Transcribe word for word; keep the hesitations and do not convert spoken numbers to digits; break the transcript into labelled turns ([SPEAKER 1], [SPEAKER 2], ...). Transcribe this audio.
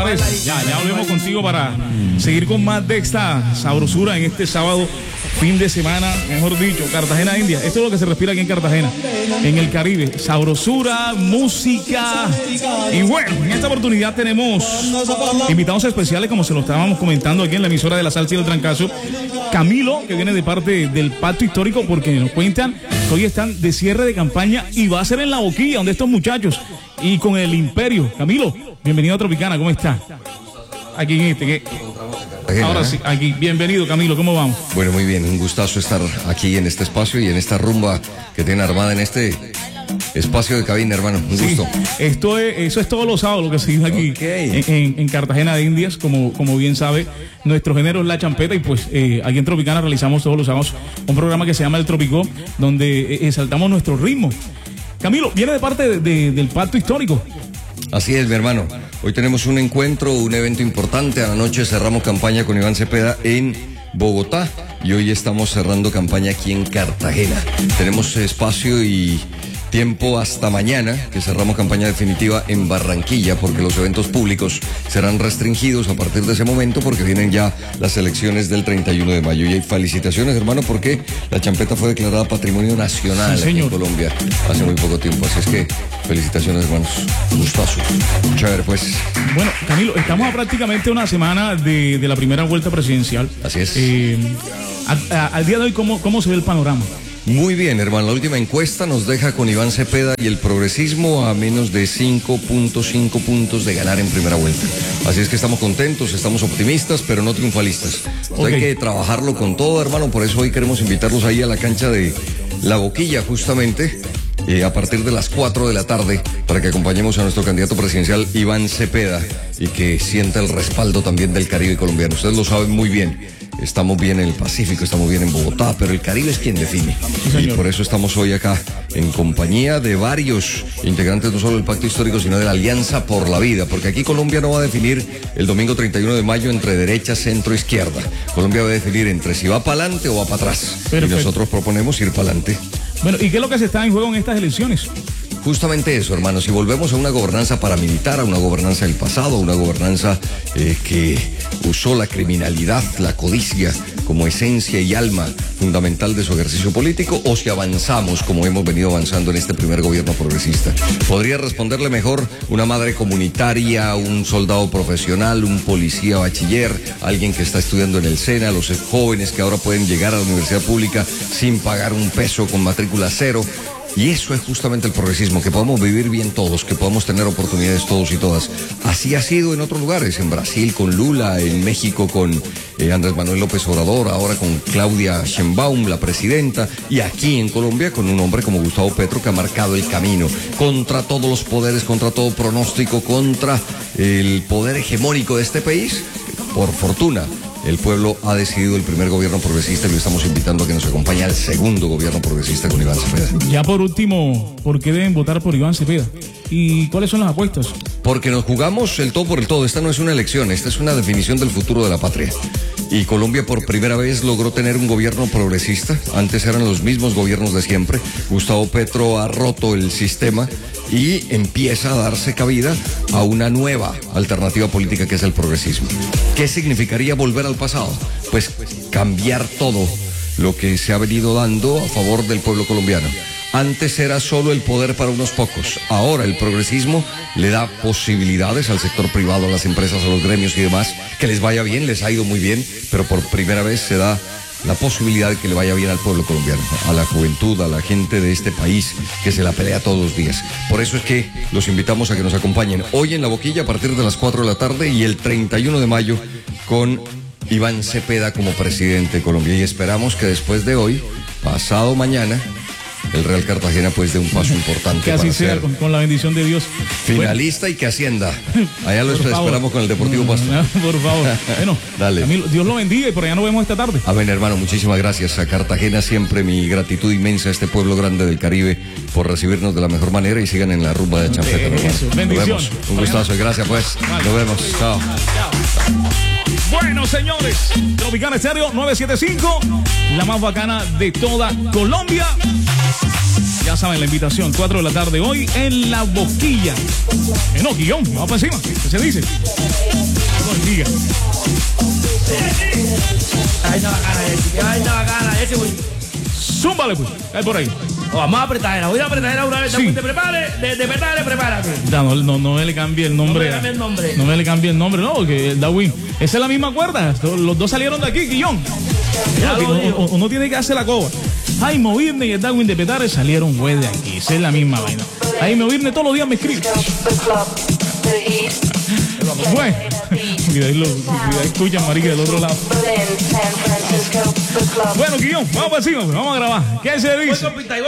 [SPEAKER 1] señores, ya, ya volvemos contigo para seguir con más de esta sabrosura en este sábado, fin de semana, mejor dicho, Cartagena, India. Esto es lo que se respira aquí en Cartagena, en el Caribe. Sabrosura, música. Y bueno, en esta oportunidad tenemos invitados especiales, como se lo estábamos comentando aquí en la emisora de la Salsa y el Trancazo. Camilo, que viene de parte del Pacto Histórico, porque nos cuentan que hoy están de cierre de campaña y va a ser en La Boquilla, donde estos muchachos, y con el Imperio. Camilo, bienvenido a Tropicana, ¿cómo está? Aquí en este, que... Ahora sí, aquí, bienvenido Camilo, ¿cómo vamos?
[SPEAKER 2] Bueno, muy bien, un gustazo estar aquí en este espacio y en esta rumba que tiene armada en este espacio de cabina, hermano, un
[SPEAKER 1] sí,
[SPEAKER 2] gusto.
[SPEAKER 1] Esto es, eso es todos los sábados lo que se dice aquí, okay, en, en, en Cartagena de Indias, como, como bien sabe, nuestro género es la champeta, y pues eh, aquí en Tropicana realizamos todos los sábados un programa que se llama El Tropicó, donde eh, exaltamos nuestro ritmo. Camilo, viene de parte de, de, del Pacto Histórico.
[SPEAKER 2] Así es, mi hermano. Hoy tenemos un encuentro, un evento importante. A la noche cerramos campaña con Iván Cepeda en Bogotá y hoy estamos cerrando campaña aquí en Cartagena. Tenemos espacio y tiempo hasta mañana, que cerramos campaña definitiva en Barranquilla, porque los eventos públicos serán restringidos a partir de ese momento, porque vienen ya las elecciones del treinta y uno de mayo. Y hay felicitaciones, hermano, porque la champeta fue declarada Patrimonio Nacional, sí, aquí en Colombia hace muy poco tiempo. Así es que felicitaciones, hermanos. Gustazo. Chévere, pues.
[SPEAKER 1] Bueno, Camilo, estamos a prácticamente una semana de, de la primera vuelta presidencial.
[SPEAKER 2] Así es.
[SPEAKER 1] Eh, a, a, al día de hoy, ¿cómo, cómo se ve el panorama?
[SPEAKER 2] Muy bien, hermano. La última encuesta nos deja con Iván Cepeda y el progresismo a menos de cinco punto cinco puntos de ganar en primera vuelta. Así es que estamos contentos, estamos optimistas, pero no triunfalistas. Okay. Hay que trabajarlo con todo, hermano. Por eso hoy queremos invitarlos ahí a la cancha de La Boquilla, justamente, eh, a partir de las cuatro de la tarde, para que acompañemos a nuestro candidato presidencial Iván Cepeda y que sienta el respaldo también del Caribe colombiano. Ustedes lo saben muy bien. Estamos bien en el Pacífico, estamos bien en Bogotá, pero el Caribe es quien define. Sí, y por eso estamos hoy acá en compañía de varios integrantes, no solo del Pacto Histórico, sino de la Alianza por la Vida, porque aquí Colombia no va a definir el domingo treinta y uno de mayo entre derecha, centro, izquierda. Colombia va a definir entre si va para adelante o va para atrás. Perfecto. Y nosotros proponemos ir para adelante.
[SPEAKER 1] Bueno, ¿y qué es lo que se está en juego en estas elecciones?
[SPEAKER 2] Justamente eso, hermano. Si volvemos a una gobernanza paramilitar, a una gobernanza del pasado, una gobernanza eh, que usó la criminalidad, la codicia como esencia y alma fundamental de su ejercicio político, o si avanzamos como hemos venido avanzando en este primer gobierno progresista. Podría responderle mejor una madre comunitaria, un soldado profesional, un policía bachiller, alguien que está estudiando en el SENA, los jóvenes que ahora pueden llegar a la universidad pública sin pagar un peso, con matrícula cero. Y eso es justamente el progresismo, que podamos vivir bien todos, que podamos tener oportunidades todos y todas. Así ha sido en otros lugares, en Brasil con Lula, en México con eh, Andrés Manuel López Obrador, ahora con Claudia Sheinbaum, la presidenta, y aquí en Colombia con un hombre como Gustavo Petro, que ha marcado el camino contra todos los poderes, contra todo pronóstico, contra el poder hegemónico de este país. Por fortuna, el pueblo ha decidido el primer gobierno progresista y lo estamos invitando a que nos acompañe al segundo gobierno progresista con Iván Cepeda.
[SPEAKER 1] Ya por último, ¿por qué deben votar por Iván Cepeda? ¿Y cuáles son las apuestas?
[SPEAKER 2] Porque nos jugamos el todo por el todo. Esta no es una elección, esta es una definición del futuro de la patria. Y Colombia por primera vez logró tener un gobierno progresista. Antes eran los mismos gobiernos de siempre. Gustavo Petro ha roto el sistema y empieza a darse cabida a una nueva alternativa política, que es el progresismo. ¿Qué significaría volver al pasado? Pues cambiar todo lo que se ha venido dando a favor del pueblo colombiano. Antes era solo el poder para unos pocos. Ahora el progresismo le da posibilidades al sector privado, a las empresas, a los gremios y demás, que les vaya bien, les ha ido muy bien, pero por primera vez se da la posibilidad de que le vaya bien al pueblo colombiano, a la juventud, a la gente de este país que se la pelea todos los días. Por eso es que los invitamos a que nos acompañen hoy en La Boquilla a partir de las cuatro de la tarde y el treinta y uno de mayo con Iván Cepeda como presidente de Colombia. Y esperamos que después de hoy, pasado mañana, el Real Cartagena pues dé un paso importante.
[SPEAKER 1] Que así
[SPEAKER 2] para
[SPEAKER 1] sea,
[SPEAKER 2] ser
[SPEAKER 1] con, con la bendición de Dios.
[SPEAKER 2] Finalista bueno. Y que ascienda. Allá lo esperamos favor. Con el Deportivo Pasto.
[SPEAKER 1] Por favor. Bueno,
[SPEAKER 2] dale.
[SPEAKER 1] Camilo, Dios lo bendiga y por allá nos vemos esta tarde.
[SPEAKER 2] Amén, hermano. Muchísimas gracias. A Cartagena siempre mi gratitud inmensa, a este pueblo grande del Caribe, por recibirnos de la mejor manera y sigan en la rumba de champeta.
[SPEAKER 1] Eso, bendición.
[SPEAKER 2] Un gustazo. Gracias pues. Vale. Nos vemos. Chao. Chao.
[SPEAKER 1] Bueno, señores, Tropicana Estéreo nueve setenta y cinco, la más bacana de toda Colombia. Ya saben, la invitación, cuatro de la tarde hoy en La Boquilla. Eh, no, guión, vamos para encima. ¿Qué se dice? Boquilla.
[SPEAKER 3] Ay, no bacana ese, ay, no bacana ese, güey.
[SPEAKER 1] Zúmbale, pues. Cae por ahí.
[SPEAKER 3] Oh, vamos a apretar, voy a apretar una vez.
[SPEAKER 1] Sí.
[SPEAKER 3] Te prepare, de, de prepare, prepárate.
[SPEAKER 1] Ya, no, no, no me le cambie el nombre.
[SPEAKER 3] No me le cambie el nombre.
[SPEAKER 1] No me le cambie el nombre, no, porque Darwin. Esa es la misma cuerda. Los dos salieron de aquí, guión.
[SPEAKER 3] Ya lo
[SPEAKER 1] uno,
[SPEAKER 3] digo.
[SPEAKER 1] uno tiene que hacer la coba. Jaime Virne y el Darwin de Petare salieron güey de aquí. Esa es la misma vaina. Jaime Virne todos los días me escribe. Bueno, cuidado, lo, cuidado, escucha marica del otro lado. Bueno, guión, vamos para encima, vamos a grabar. ¿Qué se
[SPEAKER 3] Voy
[SPEAKER 1] dice?
[SPEAKER 3] con pista, voy